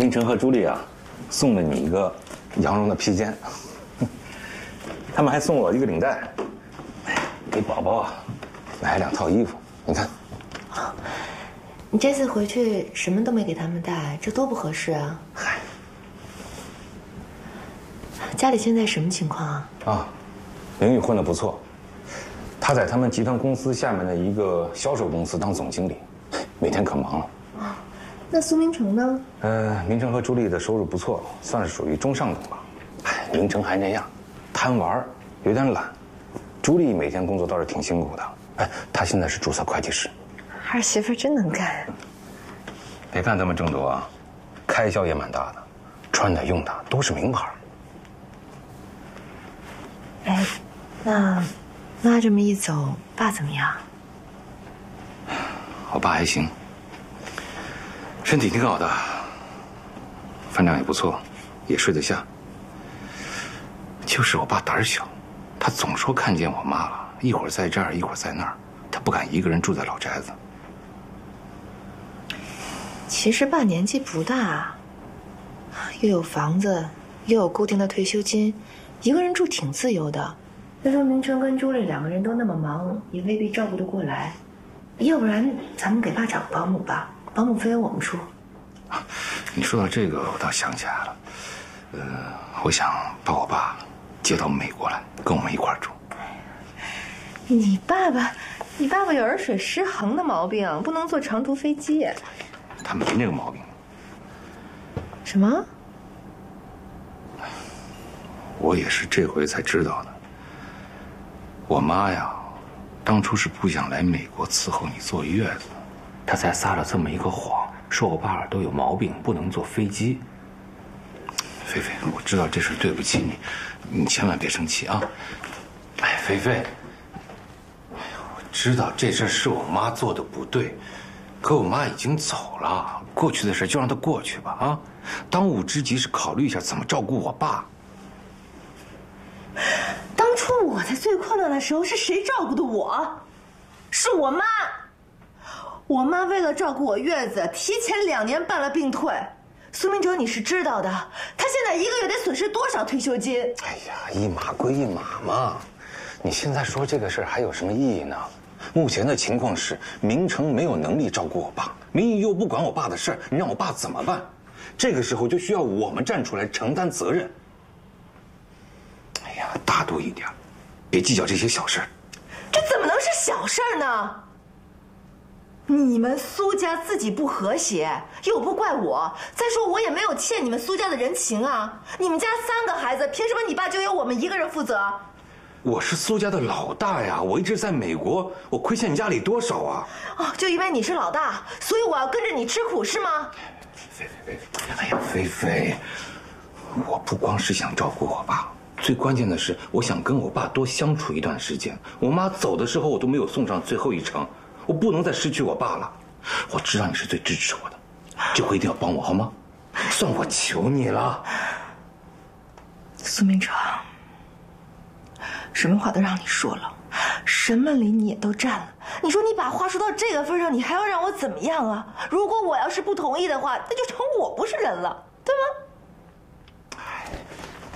明成和朱莉啊，送了你一个羊绒的披肩，他们还送我一个领带，给宝宝啊买了2套衣服，你看。 你这次回去什么都没给他们带，这多不合适啊！ 嗨， 家里现在什么情况啊？ 啊，明玉混得不错，他在他们集团公司下面的一个销售公司当总经理，每天可忙了。 啊，那苏明成呢？ 明成和朱莉的收入不错，算是属于中上等吧。哎，明成还那样，贪玩，有点懒。朱莉每天工作倒是挺辛苦的。哎，她现在是注册会计师。 儿媳妇真能干。 别看他们挣多啊，开销也蛮大的，穿的用的都是名牌。 哎，那妈这么一走，爸怎么样？ 我爸还行，身体挺好的，饭量也不错，也睡得下。就是我爸胆儿小，他总说看见我妈了，一会儿在这儿，一会儿在那儿，他不敢一个人住在老宅子。 其实爸年纪不大，又有房子，又有固定的退休金，一个人住挺自由的。再说明成跟朱莉2个人都那么忙，也未必照顾得过来。要不然咱们给爸找个保姆吧，保姆费由我们出。 你说到这个，我倒想起来了，我想把我爸接到美国来，跟我们一块儿住。 你爸爸有儿水失衡的毛病，不能坐长途飞机。 他没那个毛病。 什么？ 我也是这回才知道的。我妈呀，当初是不想来美国伺候你坐月子，她才撒了这么一个谎，说我爸耳朵有毛病，不能坐飞机。菲菲，我知道这事对不起你，你千万别生气啊！哎，菲菲，我知道这事是我妈做的不对。可我妈已经走了，过去的事就让它过去吧啊！当务之急是考虑一下怎么照顾我爸。 当初我在最困难的时候是谁照顾的我？是我妈。我妈为了照顾我月子，提前2年办了病退。苏明哲，你是知道的，他现在1个月得损失多少退休金？ 哎呀，一码归一码嘛。你现在说这个事儿还有什么意义呢？目前的情况是，明成没有能力照顾我爸，明玉又不管我爸的事儿，你让我爸怎么办？这个时候就需要我们站出来承担责任。哎呀，大度一点，别计较这些小事。 这怎么能是小事呢？你们苏家自己不和谐，又不怪我。再说我也没有欠你们苏家的人情啊！你们家3个孩子，凭什么你爸就由我们1个人负责？ 我是苏家的老大呀，我一直在美国，我亏欠你家里多少啊？ 哦，就因为你是老大，所以我要跟着你吃苦是吗？ 菲菲，哎呀，菲菲，我不光是想照顾我爸，最关键的是我想跟我爸多相处一段时间。我妈走的时候我都没有送上最后一程，我不能再失去我爸了。我知道你是最支持我的，这回一定要帮我好吗？算我求你了。 苏明成，什么话都让你说了，什么理你也都占了。你说你把话说到这个份上，你还要让我怎么样啊？如果我要是不同意的话，那就成我不是人了。